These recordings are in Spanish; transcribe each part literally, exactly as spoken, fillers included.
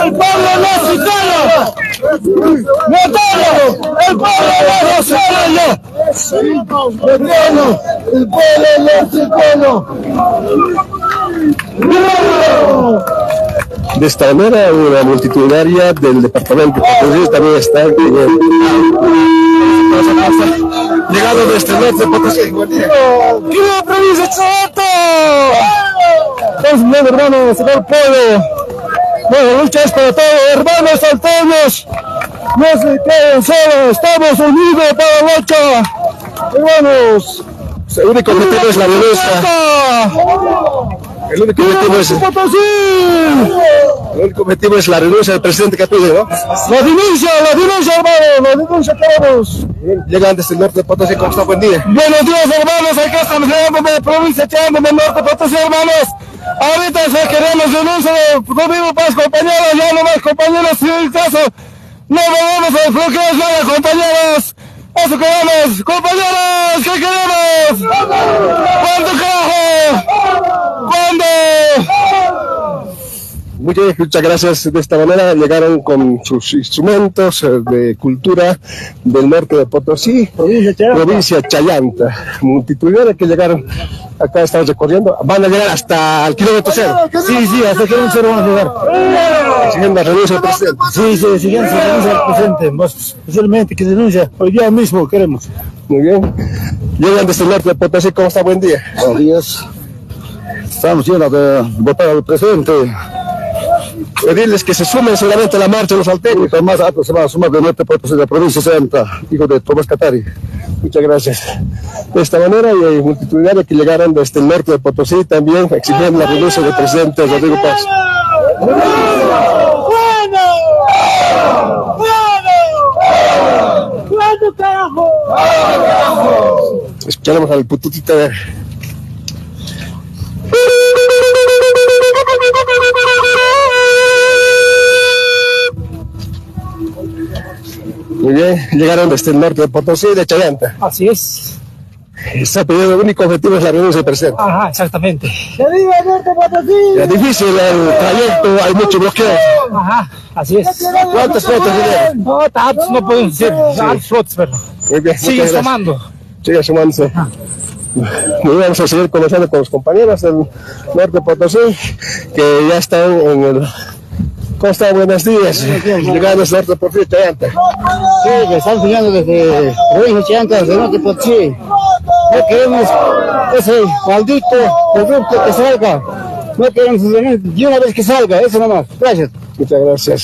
el pueblo mexicano, ¡votamos! ¡El pueblo venezolano! ¡Votamos! ¡El pueblo mexicano! De esta manera, una multitudinaria del departamento de Potosí también está llegado desde el norte de Potosí. ¡Viva provincia de Chayanta! Estamos bien, hermanos, el pueblo. Bueno, lucha es para todos, hermanos salteños. No se queden solos, estamos unidos para la lucha. Hermanos, el único objetivo es la violencia. El único objetivo es el único objetivo es la renuncia del presidente Capullo, ¿no? La denuncia, la denuncia, hermano, la denuncia queremos. Llegan desde el norte de Potosí, ¿cómo está? Buen día. Buenos días, hermanos, aquí estamos llegando de la provincia de Chayanta, del norte de Potosí, hermanos. Ahorita ya queremos denuncia de conmigo, pues, compañeros, ya no más compañeros, si el caso, no vamos a desbloquear nada, compañeros. Eso queremos, compañeros, ¿qué queremos? ¿Cuándo, carajo? ¿Cuándo? Muchas, muchas gracias. De esta manera llegaron con sus instrumentos de cultura del norte de Potosí, provincia de Chayanta. Multitudinarios que llegaron, acá estamos recorriendo, van a llegar hasta el kilómetro cero. Sí, sí, hasta el kilómetro cero van a llegar. Exigiendo la renuncia del presidente. Sí, sí, exigiendo la renuncia del presidente, más especialmente que denuncia, hoy día mismo queremos. Muy bien. Llegan desde el norte de Potosí, ¿cómo está? Buen día. Buenos días. Estamos yendo de votar al presidente. Pedirles que se sumen solamente a la marcha de los salteños. Y Tomás Ato se va a sumar de norte Potosí, de la provincia de Chayanta, hijo de Tomás Catari. Muchas gracias. De esta manera, y hay multitudinarios que llegaron desde el norte de Potosí también exigiendo la renuncia del presidente Rodrigo Paz. ¡Bueno! ¡Bueno! ¡Bueno, carajo! Escucharemos al pututita de... Muy bien, llegaron desde el norte de Potosí y de Chayanta. Así es. Está pidiendo, el único objetivo es la renuncia del presidente. Ajá, exactamente. ¡Que viva el norte de Potosí! Es difícil el trayecto, hay mucho bloqueo. Ajá, así es. ¿Cuántas flotas vinieron? No, tantos no pueden ser, tantos flotas, pero Muy bien, sigue sumando. Sigue sumándose. Muy bien, vamos a seguir conversando con los compañeros del norte de Potosí, que ya están en el... ¿Cómo están? Buenos días. Llegando desde el norte de Potosí, Chayanta. Sí, que estamos llegando desde provincia de Chayanta, desde el norte de Potosí. No queremos ese maldito corrupto que salga. No queremos de una vez que salga, eso nomás. Gracias. Muchas gracias.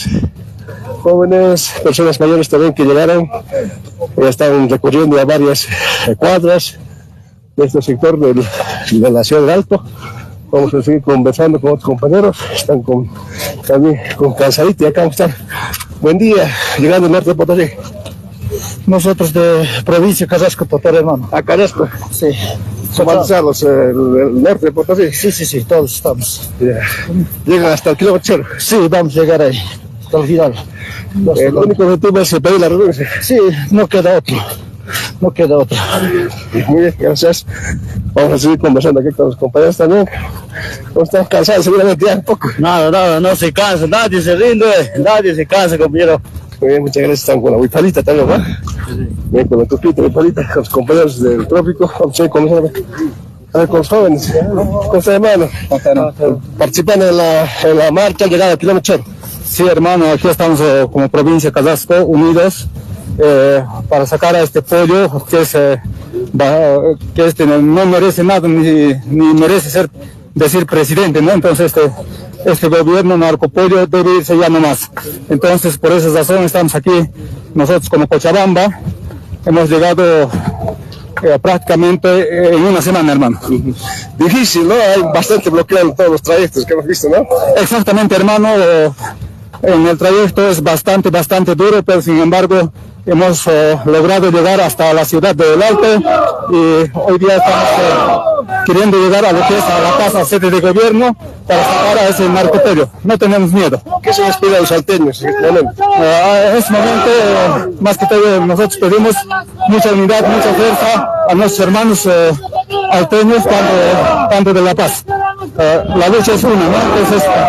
Jóvenes, personas mayores también que llegaron, ya están recorriendo a varias cuadras de este sector del, de la ciudad del Alto. Vamos a seguir conversando con otros compañeros, están con, también con cansadito y acá vamos a estar. Buen día, llegando al norte de Potosí. Nosotros de provincia de Carrasco, Potosí, hermano. A Carrasco. Sí. Somos los el, el norte de Potosí. Sí, sí, sí, todos estamos. Yeah. Llegan hasta el kilómetro cero. Sí, vamos a llegar ahí, hasta el final. El único objetivo es pedir la renuncia. Sí, no queda otro. No queda otro. Muy bien, gracias. Vamos a seguir conversando aquí con los compañeros también. ¿Cómo están cansados? Seguramente ya un poco. Nada, nada, no se cansa, nadie se rinde, nadie se cansa, compañero. Muy bien, muchas gracias. Están con la huipalita también, ¿no? Sí. Bien, con el tupito, huipalita, con los compañeros del trópico. Vamos a seguir conversando a ver con los jóvenes. ¿Cómo está, hermano? Participan en la, en la marcha llegada al kilómetro cero. Sí, hermano, aquí estamos eh, como provincia de Carrasco, unidos. Eh, para sacar a este pollo que, es, eh, va, que este no, no merece nada ni, ni merece ser decir presidente, ¿no? Entonces este, este gobierno narcopollo debe irse ya nomás. Entonces por esa razón estamos aquí nosotros como Cochabamba, hemos llegado eh, prácticamente en una semana, hermano. Difícil, ¿no? Hay bastante bloqueo en todos los trayectos que hemos visto, ¿no? Exactamente, hermano. Eh, en el trayecto es bastante, bastante duro, pero sin embargo hemos eh, logrado llegar hasta la ciudad del Alto y hoy día estamos eh, queriendo llegar a lo que es a la casa sede de gobierno para sacar a ese narcopollo. No tenemos miedo. ¿Qué se les pide a los salteños en este momento? Eh, en este momento, eh, más que todo, nosotros pedimos mucha unidad, mucha fuerza a nuestros hermanos eh, alteños cuando, cuando de La Paz. Eh, la lucha es una, ¿no? Entonces,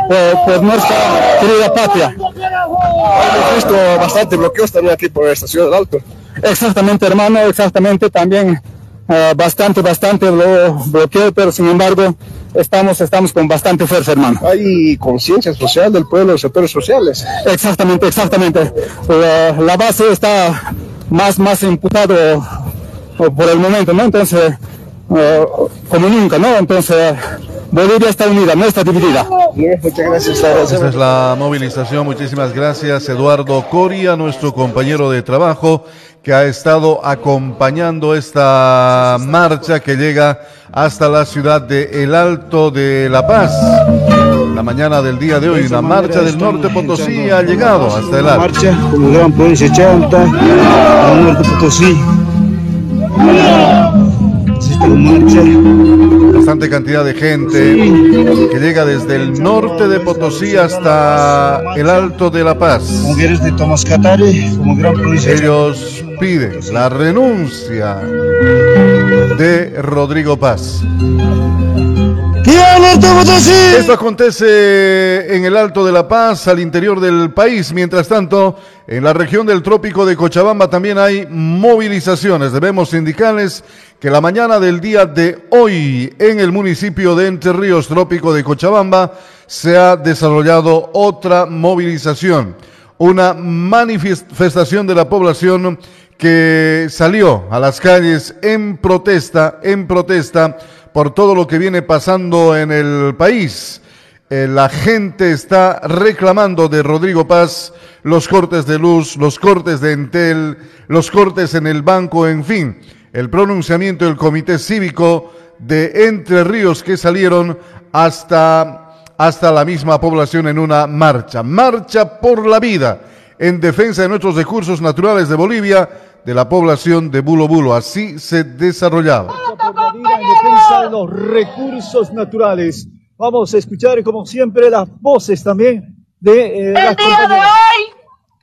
por, por nuestra querida patria. Hemos visto bastante bloqueos también aquí por esta ciudad del Alto. Exactamente, hermano, exactamente, también uh, bastante, bastante blo bloqueo, pero sin embargo estamos, estamos con bastante fuerza, hermano. Hay conciencia social del pueblo, los sectores sociales. Exactamente, exactamente. Uh, la base está más, más imputado uh, por el momento, ¿no? Entonces, uh, como nunca, ¿no? Entonces, Bolivia está unida, no está dividida. Muchas gracias. Esa es la movilización. Muchísimas gracias, Eduardo Coria, nuestro compañero de trabajo, que ha estado acompañando esta marcha que llega hasta la ciudad de El Alto de La Paz. La mañana del día de hoy, una marcha del norte Potosí ha llegado hasta El Alto. Marcha como gran provincia Chanta, al norte Potosí. Bastante cantidad de gente que llega desde el norte de Potosí hasta el Alto de La Paz. Mujeres de Tomás Catare, como gran provincia. Ellos piden la renuncia de Rodrigo Paz. Esto acontece en el Alto de La Paz, al interior del país. Mientras tanto, en la región del Trópico de Cochabamba también hay movilizaciones. Debemos sindicales que la mañana del día de hoy en el municipio de Entre Ríos, Trópico de Cochabamba, se ha desarrollado otra movilización, una manifestación de la población que salió a las calles en protesta, en protesta por todo lo que viene pasando en el país. Eh, la gente está reclamando de Rodrigo Paz los cortes de luz, los cortes de Entel, los cortes en el banco, en fin, el pronunciamiento del Comité Cívico de Entre Ríos que salieron hasta, hasta la misma población en una marcha. Marcha por la vida, en defensa de nuestros recursos naturales de Bolivia, de la población de Bulo Bulo. Así se desarrollaba. Por la vida, en defensa de los recursos naturales. Vamos a escuchar, como siempre, las voces también de eh, las El día de hoy,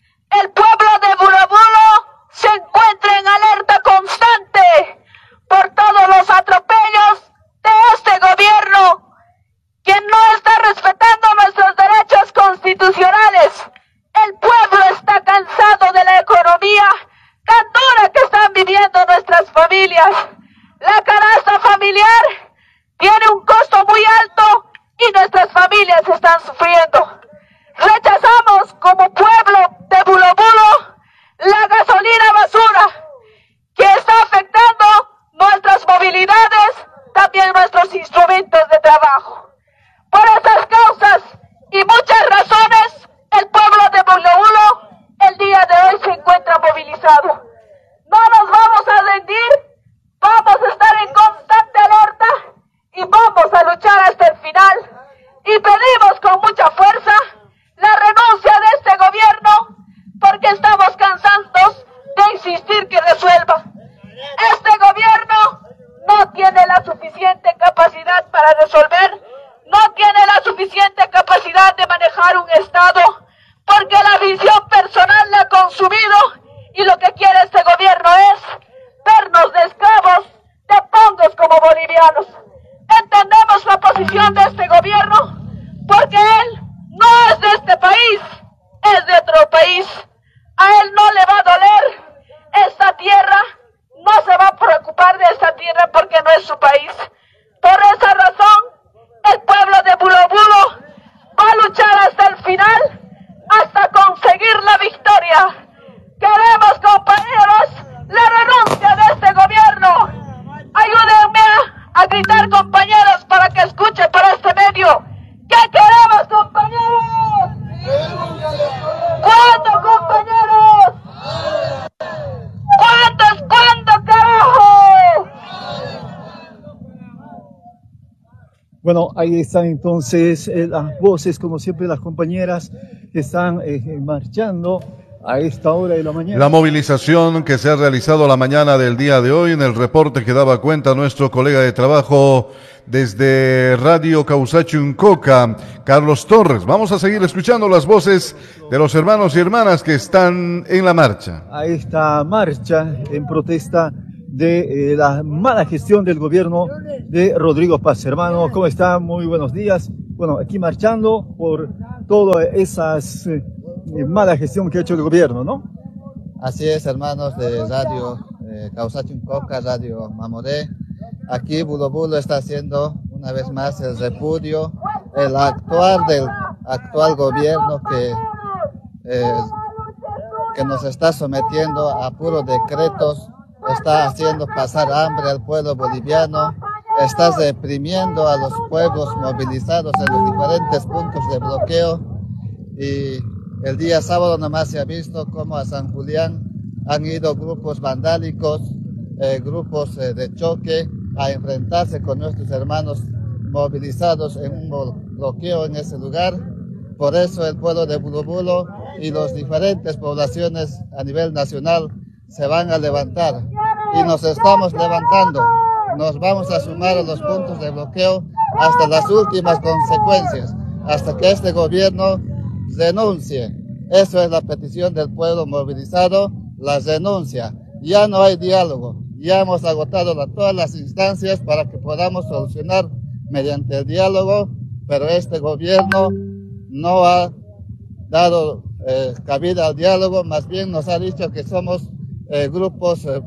el pueblo de Bulo Bulo se encuentra en alerta constante por todos los atropellos de este gobierno, quien no está respetando nuestros derechos constitucionales. El pueblo está cansado de la economía tan dura que están viviendo nuestras familias. La canasta familiar tiene un costo muy alto y nuestras familias están sufriendo. Rechazamos como pueblo de Bulo Bulo la gasolina basura que está afectando nuestras movilidades, también nuestros instrumentos de trabajo. Por esas causas y muchas razones, el pueblo de Bulo Bulo el día de hoy se encuentra movilizado. No nos vamos a rendir, vamos a estar en constante alerta y vamos a luchar hasta el final. Y pedimos con mucha fuerza la renuncia de este gobierno porque estamos cansados de insistir que resuelva. Este gobierno no tiene la suficiente capacidad para resolver, no tiene la suficiente capacidad de manejar un Estado, porque la visión personal la ha consumido y lo que quiere este gobierno es vernos de esclavos, de pongos como bolivianos. Entendemos la posición de este gobierno porque él no es de este país, es de otro país. A él no le va a doler esta tierra, no se va a preocupar de esta tierra porque no es su país. Por esa razón, el pueblo de Bulo Bulo va a luchar hasta el final, hasta conseguir la victoria. Queremos, compañeros, la renuncia de este gobierno. Ayúdenme a, a gritar, compañeros, para que escuchen por este medio. ¿Qué queremos, compañeros? ¿Cuándo, compañeros? ¿Cuándo es cuándo, carajo? Bueno, ahí están entonces eh, las voces, como siempre, las compañeras que están eh, marchando a esta hora de la mañana. La movilización que se ha realizado la mañana del día de hoy, en el reporte que daba cuenta nuestro colega de trabajo desde Radio Causachuncoca, Carlos Torres. Vamos a seguir escuchando las voces de los hermanos y hermanas que están en la marcha. A esta marcha en protesta de eh, la mala gestión del gobierno de Rodrigo Paz. Hermano, ¿cómo está? Muy buenos días. bueno, aquí marchando por toda esa eh, mala gestión que ha hecho el gobierno, ¿no? Así es, hermanos de Radio eh, Causachuncoca, Radio Mamoré. Aquí Bulo Bulo está haciendo una vez más el repudio, el actuar del actual gobierno que, eh, que nos está sometiendo a puros decretos, está haciendo pasar hambre al pueblo boliviano, está reprimiendo a los pueblos movilizados en los diferentes puntos de bloqueo. Y el día sábado nomás se ha visto cómo a San Julián han ido grupos vandálicos, eh, grupos eh, de choque a enfrentarse con nuestros hermanos movilizados en un bloqueo en ese lugar. Por eso el pueblo de Bulo Bulo y las diferentes poblaciones a nivel nacional se van a levantar y nos estamos levantando. Nos vamos a sumar a los puntos de bloqueo hasta las últimas consecuencias, hasta que este gobierno renuncie. Eso es la petición del pueblo movilizado, la renuncia. Ya no hay diálogo, ya hemos agotado la, todas las instancias para que podamos solucionar mediante el diálogo, pero este gobierno no ha dado eh, cabida al diálogo, más bien nos ha dicho que somos eh, grupos eh,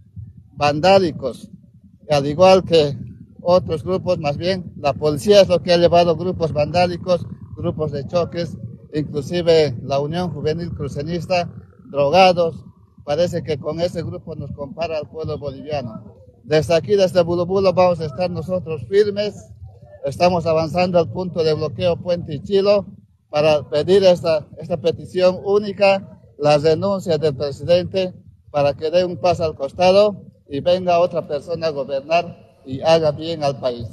vandálicos, al igual que otros grupos. Más bien la policía es lo que ha llevado grupos vandálicos, grupos de choques, inclusive la Unión Juvenil Crucenista, drogados. Parece que con ese grupo nos compara al pueblo boliviano. Desde aquí, desde Bulo Bulo, vamos a estar nosotros firmes. Estamos avanzando al punto de bloqueo Puente Ichilo para pedir esta, esta petición única, la renuncia del presidente, para que dé un paso al costado y venga otra persona a gobernar y haga bien al país.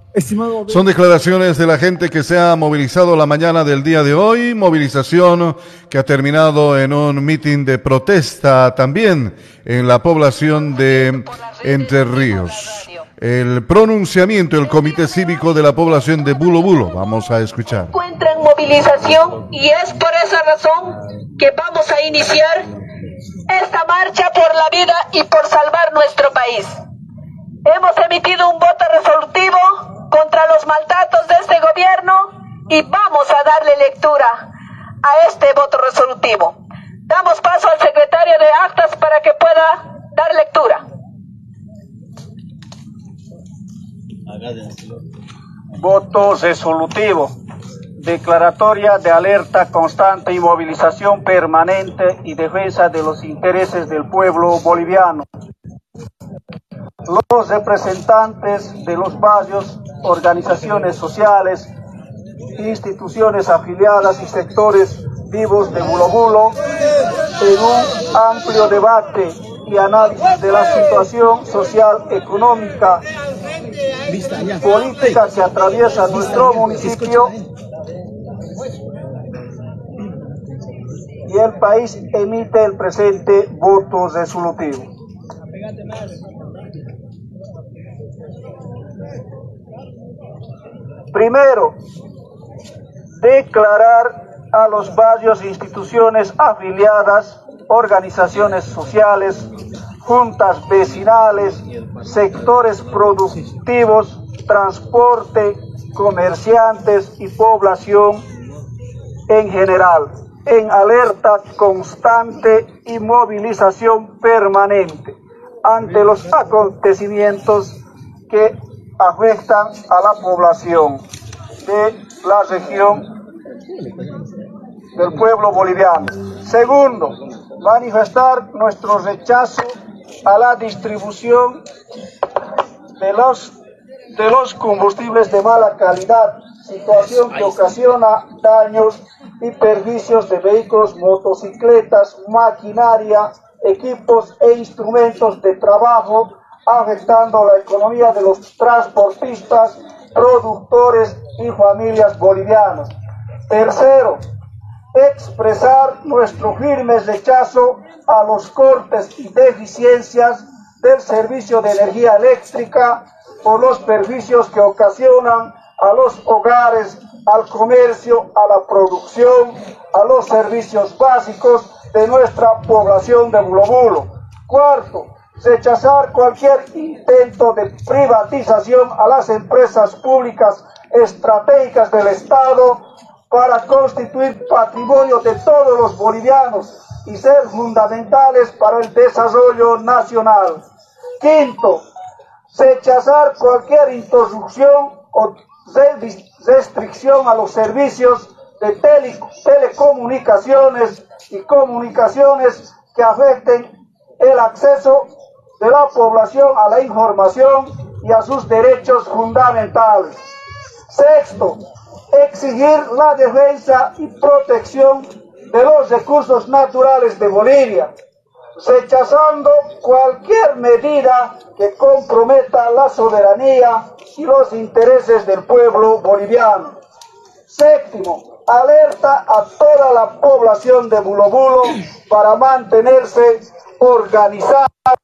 Son declaraciones de la gente que se ha movilizado la mañana del día de hoy, movilización que ha terminado en un mitin de protesta también en la población de Entre Ríos. El pronunciamiento del Comité Cívico de la población de Bulo Bulo, vamos a escuchar. Se encuentra en movilización y es por esa razón que vamos a iniciar esta marcha por la vida y por salvar nuestro país. Hemos emitido un voto resolutivo contra los maltratos de este gobierno y vamos a darle lectura a este voto resolutivo. Damos paso al secretario de Actas para que pueda dar lectura. Voto resolutivo. Declaratoria de alerta constante y movilización permanente y defensa de los intereses del pueblo boliviano. Los representantes de los barrios, organizaciones sociales, instituciones afiliadas y sectores vivos de Bulo Bulo, en un amplio debate y análisis de la situación social, económica, política que atraviesa nuestro municipio y el país, emite el presente voto resolutivo. Primero, declarar a los barrios e instituciones afiliadas, organizaciones sociales, juntas vecinales, sectores productivos, transporte, comerciantes y población en general, en alerta constante y movilización permanente ante los acontecimientos que afectan a la población de la región del pueblo boliviano. Segundo, manifestar nuestro rechazo a la distribución de los, de los combustibles de mala calidad, situación que ocasiona daños y perjuicios de vehículos, motocicletas, maquinaria, equipos e instrumentos de trabajo, afectando la economía de los transportistas, productores y familias bolivianas. Tercero, expresar nuestro firme rechazo a los cortes y deficiencias del servicio de energía eléctrica por los perjuicios que ocasionan a los hogares, al comercio, a la producción, a los servicios básicos de nuestra población de Bulo Bulo. Cuarto, rechazar cualquier intento de privatización a las empresas públicas estratégicas del Estado para constituir patrimonio de todos los bolivianos y ser fundamentales para el desarrollo nacional. Quinto, rechazar cualquier interrupción o restricción a los servicios de tele, telecomunicaciones y comunicaciones que afecten el acceso de la población a la información y a sus derechos fundamentales. Sexto, exigir la defensa y protección de los recursos naturales de Bolivia, rechazando cualquier medida que comprometa la soberanía y los intereses del pueblo boliviano. Séptimo, alerta a toda la población de Bulobulo para mantenerse organizada,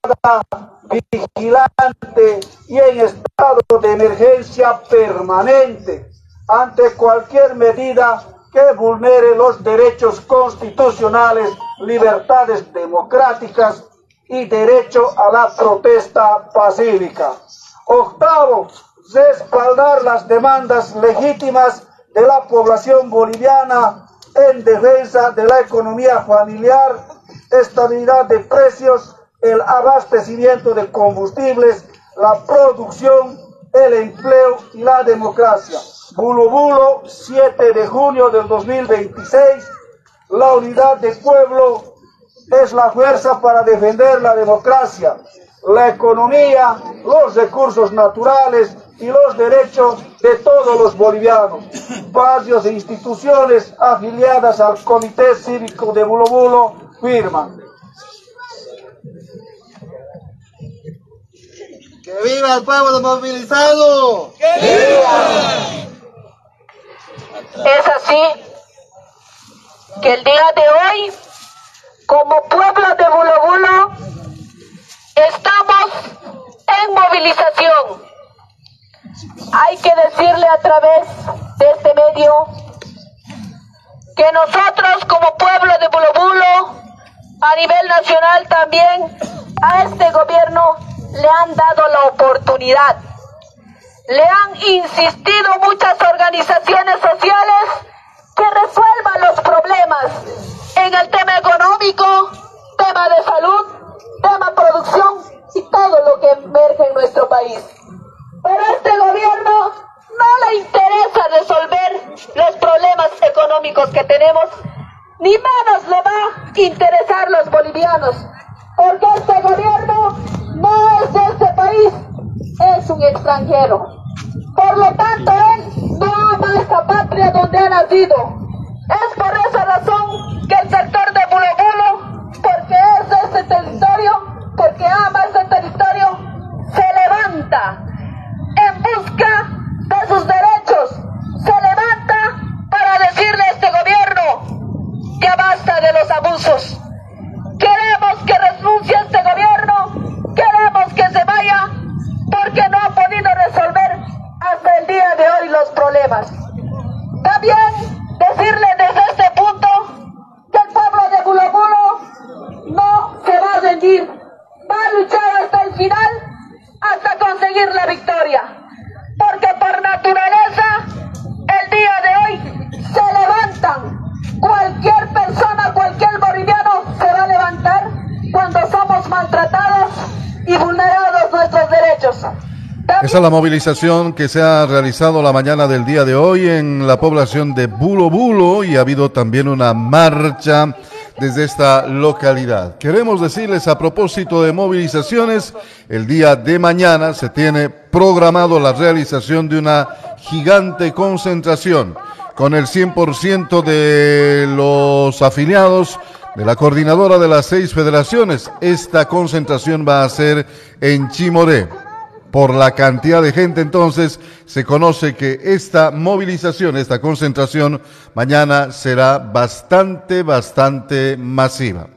vigilante y en estado de emergencia permanente ante cualquier medida que vulnere los derechos constitucionales, libertades democráticas y derecho a la protesta pacífica. Octavo, respaldar las demandas legítimas de la población boliviana en defensa de la economía familiar, estabilidad de precios, el abastecimiento de combustibles, la producción, el empleo y la democracia. Bulobulo, siete de junio del dos mil veintiséis, la unidad del pueblo es la fuerza para defender la democracia, la economía, los recursos naturales y los derechos de todos los bolivianos. Barrios e instituciones afiliadas al Comité Cívico de Bulobulo firman. ¡Que viva el pueblo movilizado! ¡Que viva! Es así que el día de hoy, como pueblo de Bulobulo, estamos en movilización. Hay que decirle a través de este medio que nosotros como pueblo de Bulobulo, a nivel nacional también, a este gobierno le han dado la oportunidad. Le han insistido muchas organizaciones sociales que resuelvan los problemas en el tema económico, tema de salud, tema producción y todo lo que emerge en nuestro país. Pero a este gobierno no le interesa resolver los problemas económicos que tenemos, ni menos le va a interesar los bolivianos, porque este gobierno no es de este país, es un extranjero. Por lo tanto, él no ama esta patria donde ha nacido. Es por esa razón que el sector de Bulobulo, porque es de este territorio, porque ama este territorio, se levanta en busca de sus derechos, se levanta para decirle a este gobierno que basta de los abusos. Queremos que renuncie este gobierno, queremos que se vaya, porque no ha podido resolver hasta el día de hoy los problemas. También decirle desde este punto que el pueblo de Bulobulo no se va a rendir, va a luchar hasta el final, hasta conseguir la victoria, porque por naturaleza el día de hoy se levantan. Cualquier persona, cualquier boliviano se va a levantar cuando somos maltratados y vulnerados nuestros derechos. También... Esa es la movilización que se ha realizado la mañana del día de hoy en la población de Bulobulo, y ha habido también una marcha desde esta localidad. Queremos decirles, a propósito de movilizaciones, el día de mañana se tiene programado la realización de una gigante concentración con el cien por ciento de los afiliados de la coordinadora de las seis federaciones. Esta concentración va a ser en Chimoré. Por la cantidad de gente, entonces, se conoce que esta movilización, esta concentración, mañana será bastante, bastante masiva.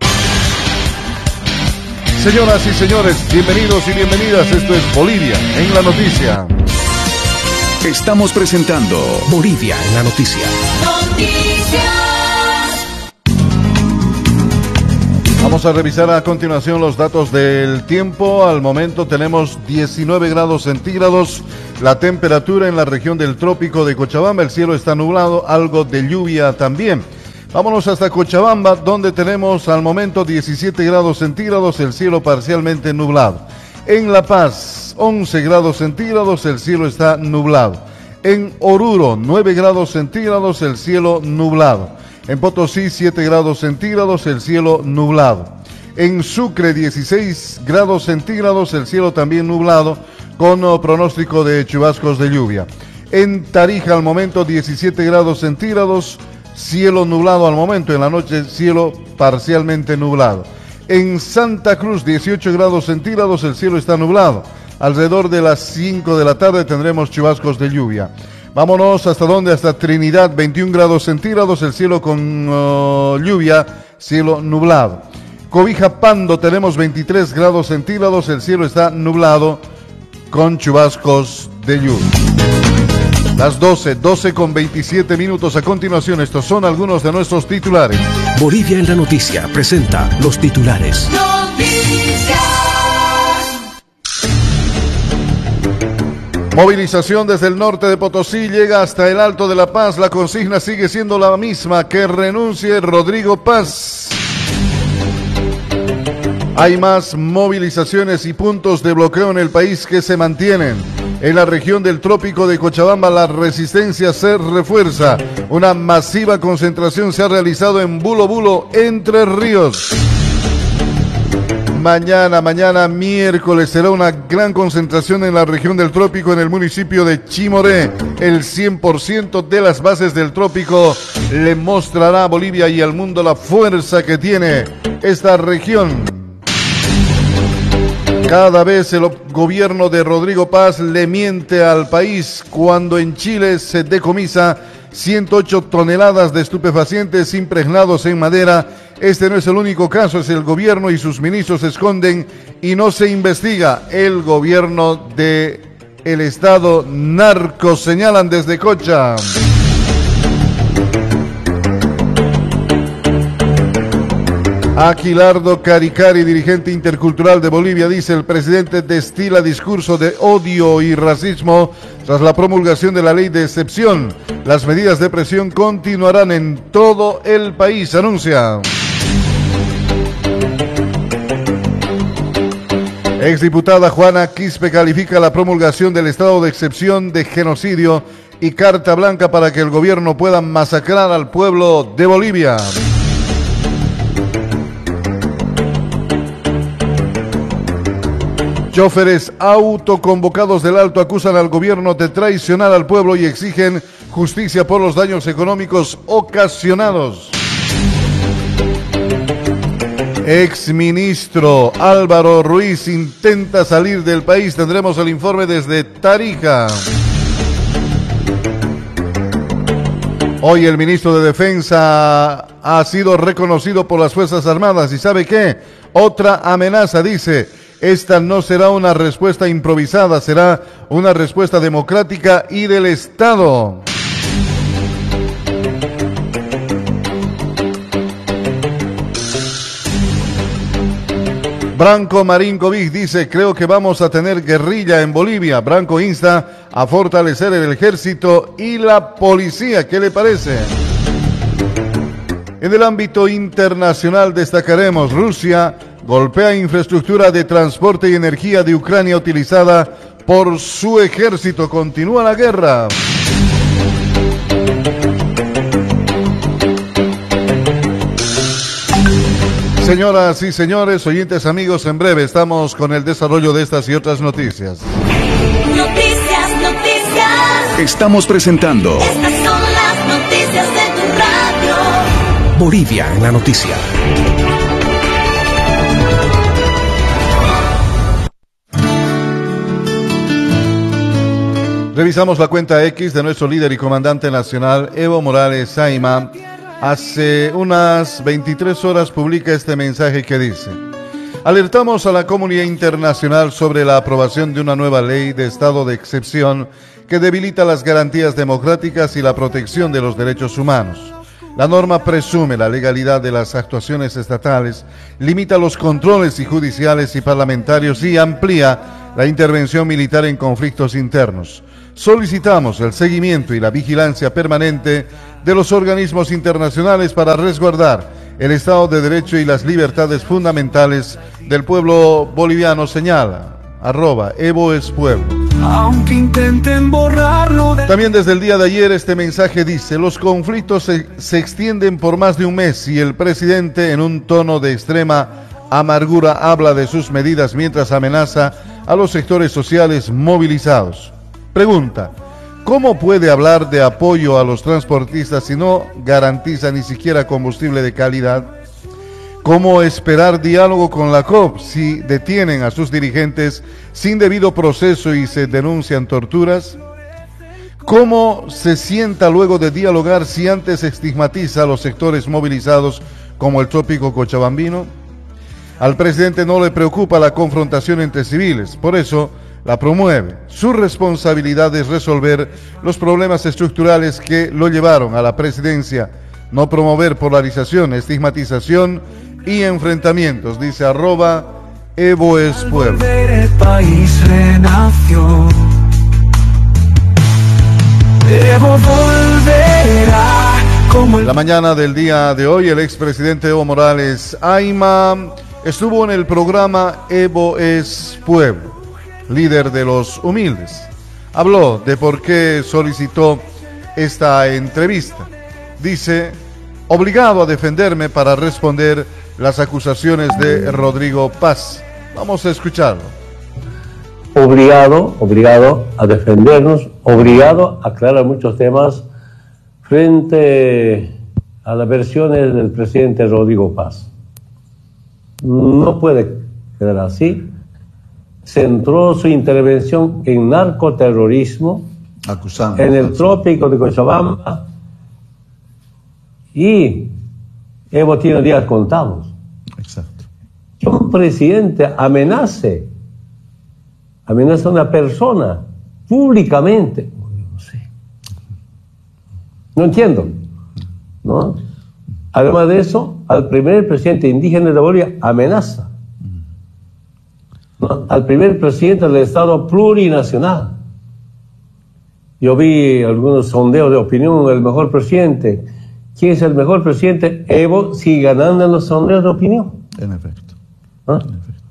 Señoras y señores, bienvenidos y bienvenidas. Esto es Bolivia en la Noticia. Estamos presentando Bolivia en la Noticia. Vamos Vamos a revisar a continuación los datos del tiempo. Al momento tenemos diecinueve grados centígrados. La temperatura en la región del trópico de Cochabamba, el cielo está nublado, algo de lluvia también. Vámonos hasta Cochabamba, donde tenemos al momento diecisiete grados centígrados, el cielo parcialmente nublado. En La Paz, once grados centígrados, el cielo está nublado. En Oruro, nueve grados centígrados, el cielo nublado. En Potosí, siete grados centígrados, el cielo nublado. En Sucre, dieciséis grados centígrados, el cielo también nublado, con oh, pronóstico de chubascos de lluvia. En Tarija, al momento, diecisiete grados centígrados, cielo nublado al momento. En la noche, cielo parcialmente nublado. En Santa Cruz, dieciocho grados centígrados, el cielo está nublado. Alrededor de las cinco de la tarde tendremos chubascos de lluvia. Vámonos hasta dónde, hasta Trinidad, veintiún grados centígrados, el cielo con uh, lluvia, cielo nublado. Cobija Pando tenemos veintitrés grados centígrados, el cielo está nublado con chubascos de lluvia. Las doce, doce con veintisiete minutos. A continuación, estos son algunos de nuestros titulares. Bolivia en la noticia presenta los titulares. Noticias. Movilización desde el norte de Potosí llega hasta el Alto de La Paz. La consigna sigue siendo la misma, que renuncie Rodrigo Paz. Hay más movilizaciones y puntos de bloqueo en el país que se mantienen. En la región del trópico de Cochabamba la resistencia se refuerza. Una masiva concentración se ha realizado en Bulo Bulo, Entre Ríos. Mañana, mañana miércoles será una gran concentración en la región del trópico, en el municipio de Chimoré. El cien por ciento de las bases del trópico le mostrará a Bolivia y al mundo la fuerza que tiene esta región. Cada vez el gobierno de Rodrigo Paz le miente al país cuando en Chile se decomisa ciento ocho toneladas de estupefacientes impregnados en madera. Este no es el único caso, es el gobierno y sus ministros se esconden y no se investiga. El gobierno de el estado narco, señalan desde Cocha. Aquilardo Caricari, dirigente intercultural de Bolivia, dice: el presidente destila discurso de odio y racismo tras la promulgación de la ley de excepción. Las medidas de presión continuarán en todo el país, anuncia. Exdiputada Juana Quispe califica la promulgación del estado de excepción de genocidio y carta blanca para que el gobierno pueda masacrar al pueblo de Bolivia. Chóferes autoconvocados del Alto acusan al gobierno de traicionar al pueblo y exigen justicia por los daños económicos ocasionados. Exministro Álvaro Ruiz intenta salir del país. Tendremos el informe desde Tarija. Hoy el ministro de Defensa ha sido reconocido por las Fuerzas Armadas. ¿Y sabe qué? Otra amenaza, dice: esta no será una respuesta improvisada, será una respuesta democrática y del Estado. Branco Marinkovic dice: creo que vamos a tener guerrilla en Bolivia. Branco insta a fortalecer el ejército y la policía. ¿Qué le parece? En el ámbito internacional destacaremos: Rusia golpea infraestructura de transporte y energía de Ucrania utilizada por su ejército. Continúa la guerra. Señoras y señores, oyentes, amigos, en breve estamos con el desarrollo de estas y otras noticias. Noticias, noticias. Estamos presentando Estas son las noticias de tu radio. Bolivia en la noticia. Revisamos la cuenta X de nuestro líder y comandante nacional, Evo Morales Saima. Hace unas veintitrés horas publica este mensaje que dice: alertamos a la comunidad internacional sobre la aprobación de una nueva ley de estado de excepción que debilita las garantías democráticas y la protección de los derechos humanos. La norma presume la legalidad de las actuaciones estatales, limita los controles y judiciales y parlamentarios y amplía la intervención militar en conflictos internos. Solicitamos el seguimiento y la vigilancia permanente de los organismos internacionales para resguardar el Estado de Derecho y las libertades fundamentales del pueblo boliviano, señala. Arroba Evo es Pueblo. Aunque intenten borrarlo de... También desde el día de ayer este mensaje dice: los conflictos se, se extienden por más de un mes y el presidente, en un tono de extrema amargura, habla de sus medidas mientras amenaza a los sectores sociales movilizados. Pregunta: ¿cómo puede hablar de apoyo a los transportistas si no garantiza ni siquiera combustible de calidad? ¿Cómo esperar diálogo con la C O P si detienen a sus dirigentes sin debido proceso y se denuncian torturas? ¿Cómo se sienta luego de dialogar si antes estigmatiza a los sectores movilizados como el trópico cochabambino? Al presidente no le preocupa la confrontación entre civiles, por eso la promueve. Su responsabilidad es resolver los problemas estructurales que lo llevaron a la presidencia, no promover polarización, estigmatización y enfrentamientos, dice arroba Evo es Pueblo. El país renació. Evo volverá como el... La mañana del día de hoy, el expresidente Evo Morales Ayma estuvo en el programa Evo es Pueblo, líder de los humildes. Habló de por qué solicitó esta entrevista. Dice: obligado a defenderme para responder las acusaciones de Rodrigo Paz. Vamos a escucharlo. Obligado, obligado a defendernos, obligado a aclarar muchos temas frente a las versiones del presidente Rodrigo Paz. No puede quedar así. Centró su intervención en narcoterrorismo, acusando en el trópico de Cochabamba, y Evo tiene días contados. Exacto. Que un presidente amenace, amenaza a una persona públicamente. No sé. No entiendo, ¿no? Además de eso, al primer presidente indígena de Bolivia amenaza, ¿no? Al primer presidente del Estado plurinacional. Yo vi algunos sondeos de opinión, el mejor presidente. ¿Quién es el mejor presidente? Evo sigue ganando en los sondeos de opinión. En efecto. ¿Ah? En efecto.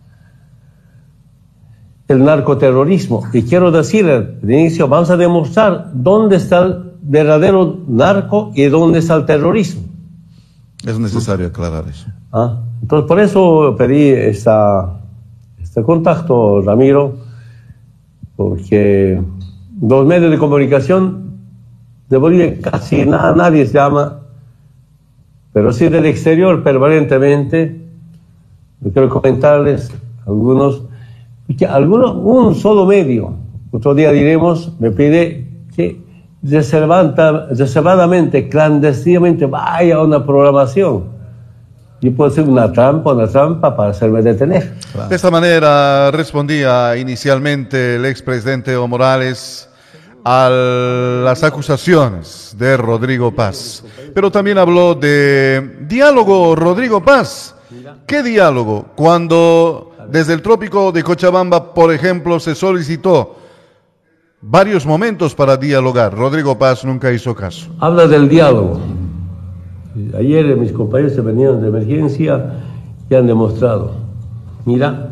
El narcoterrorismo. Y quiero decir, de inicio, vamos a demostrar dónde está el verdadero narco y dónde está el terrorismo. Es necesario aclarar eso. ¿Ah? Entonces, por eso pedí esta, este contacto, Ramiro, porque los medios de comunicación de Bolivia casi nada, nadie se llama, pero sí del exterior permanentemente. Yo quiero comentarles algunos, que algunos, un solo medio, otro día diremos, me pide que reservadamente, clandestinamente vaya a una programación. Yo puedo hacer una trampa, una trampa para hacerme detener. De esta manera respondía inicialmente el expresidente Evo Morales a las acusaciones de Rodrigo Paz. Pero también habló de diálogo. Rodrigo Paz, ¿qué diálogo? Cuando desde el trópico de Cochabamba, por ejemplo, se solicitó varios momentos para dialogar, Rodrigo Paz nunca hizo caso. Habla del diálogo. Ayer mis compañeros se venían de emergencia y han demostrado. Mira,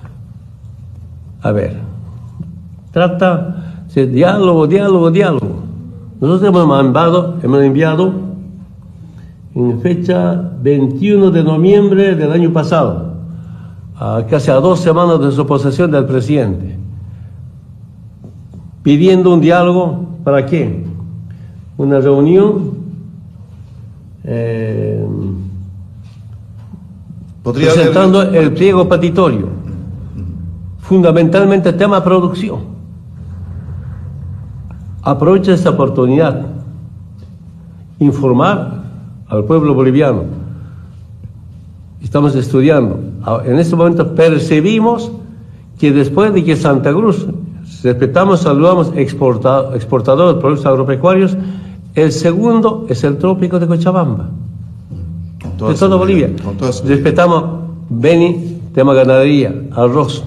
a ver, trata de diálogo, diálogo, diálogo. Nosotros hemos mandado, hemos enviado en fecha veintiuno de noviembre del año pasado, a casi a dos semanas de su posesión del presidente, pidiendo un diálogo. ¿Para qué? Una reunión eh, presentando haber... el pliego petitorio, fundamentalmente tema producción. Aprovecha esta oportunidad, informar al pueblo boliviano. Estamos estudiando. En este momento percibimos que después de que Santa Cruz, respetamos, saludamos, exporta, exportador de productos agropecuarios, El segundo es el trópico de Cochabamba, de toda Bolivia. Respetamos Beni, tema ganadería, arroz.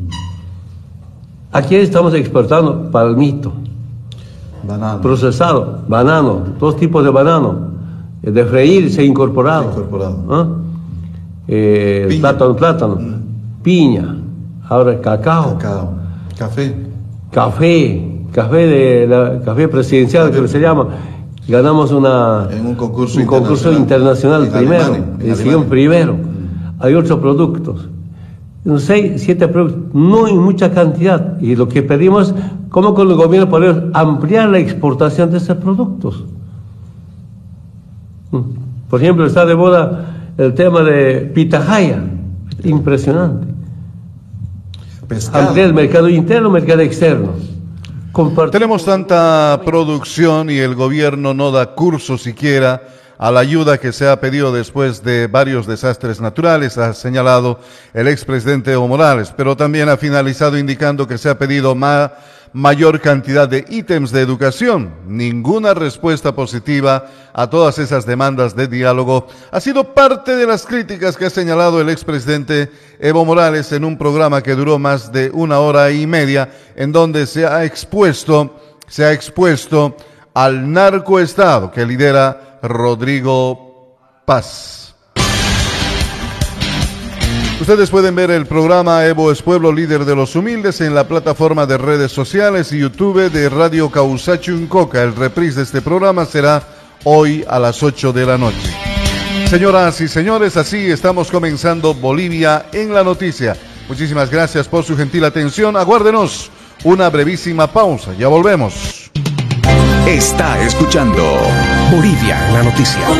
Aquí estamos exportando palmito, banano, procesado, banano, dos tipos de banano, de freír se ha incorporado, incorporado. ¿Ah? Eh, plátano, plátano, mm. piña, ahora cacao, cacao, café, café, café de la café presidencial café. que se llama. Ganamos una en un concurso un internacional, concurso internacional en primero, Alemania, en primero. Mm. Hay otros productos. Seis, siete productos, no en mucha cantidad. Y lo que pedimos, ¿cómo con el gobierno podemos ampliar la exportación de estos productos? Por ejemplo, está de moda el tema de pitahaya, impresionante. Pescado. Ampliar el mercado interno, mercado externo. Compart- Tenemos tanta producción y el gobierno no da curso siquiera a la ayuda que se ha pedido después de varios desastres naturales, ha señalado el expresidente Evo Morales, pero también ha finalizado indicando que se ha pedido ma- mayor cantidad de ítems de educación. Ninguna respuesta positiva a todas esas demandas de diálogo ha sido parte de las críticas que ha señalado el expresidente Evo Morales en un programa que duró más de una hora y media, en donde se ha expuesto, se ha expuesto al narcoestado que lidera Rodrigo Paz. Ustedes pueden ver el programa Evo es Pueblo, líder de los humildes en la plataforma de redes sociales y YouTube de Radio Causachuncoca. El reprise de este programa será hoy a las ocho de la noche. Señoras y señores, así estamos comenzando Bolivia en la noticia. Muchísimas gracias por su gentil atención. Aguárdenos una brevísima pausa. Ya volvemos. Está escuchando Bolivia en la noticia.